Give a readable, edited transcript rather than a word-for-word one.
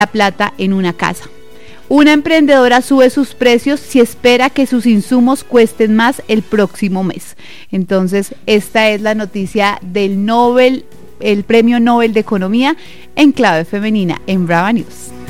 la plata en una casa. Una emprendedora sube sus precios si espera que sus insumos cuesten más el próximo mes. Entonces, esta es la noticia del Nobel, el Premio Nobel de Economía en clave femenina en Brava News.